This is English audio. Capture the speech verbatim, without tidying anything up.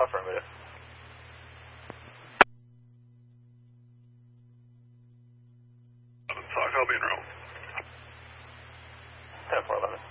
Affirmative. Talk, I'll be in room. ten four eleven.